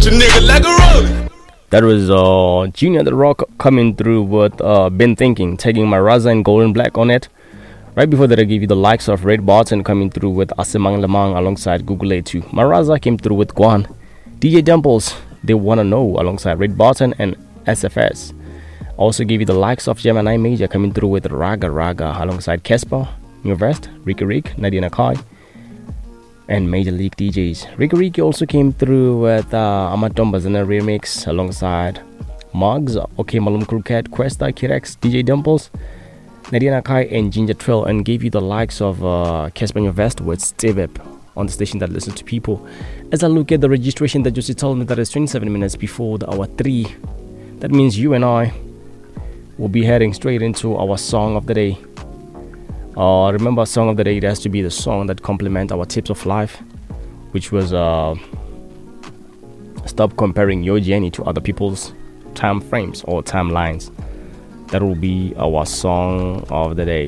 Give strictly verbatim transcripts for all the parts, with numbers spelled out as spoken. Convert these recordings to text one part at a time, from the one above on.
a nigga like a rolling. That was uh, Junior the Rock coming through with uh, Been Thinking, taking my Raza and Golden Black on it. Right before that, I gave you the likes of Red Barton coming through with Asemang Lamang alongside Google A two. Maraza came through with Guan. D J Dimples, They Wanna Know alongside Red Barton and S F S. Also gave you the likes of Gemini Major coming through with Raga Raga alongside Casper, New Vest, Ricky Rick, Nadia Nakai, and Major League D Js. Ricky Ricky also came through with uh, Amatombas in a remix alongside Mugs, OK Malum Crooked, Questa, Kirex, D J Dimples, Nadia Nakai, and Ginger Trill, and gave you the likes of uh, Casper New Vest with Steve on the station that listens to people. As I look at the registration that Josie told me that is twenty-seven minutes before the hour three, that means you and I will be heading straight into our song of the day. Uh, remember, song of the day, it has to be the song that complements our tips of life, which was uh, stop comparing your journey to other people's time frames or timelines. That will be our song of the day.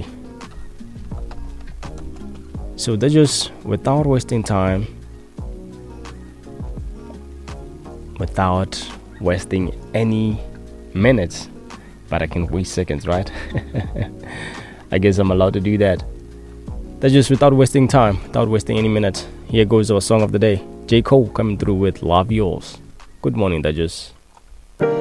So that's just, without wasting time, without wasting any minutes, but I can waste seconds, right? I guess I'm allowed to do that. That's just without wasting time, without wasting any minutes. Here goes our song of the day. J. Cole coming through with Love Yours. Good morning, Dodgers.